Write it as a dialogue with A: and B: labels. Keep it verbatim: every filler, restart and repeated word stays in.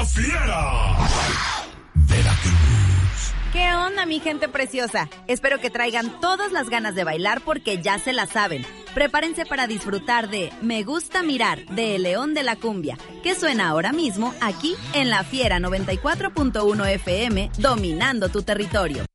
A: Fiera. Veracruz.
B: ¿Qué onda, mi gente preciosa? Espero que traigan todas las ganas de bailar porque ya se la saben. Prepárense para disfrutar de Me Gusta Mirar, de El León de la Cumbia, que suena ahora mismo aquí en La Fiera noventa y cuatro punto uno F M, dominando tu territorio.